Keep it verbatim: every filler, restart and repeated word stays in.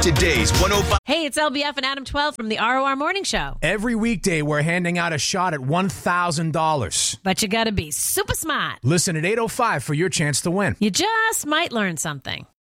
Today's one oh five. Hey, it's L B F and Adam twelve from the R O R Morning Show. Every weekday, we're handing out a shot at one thousand dollars. But you gotta be super smart. Listen at eight oh five for your chance to win. You just might learn something.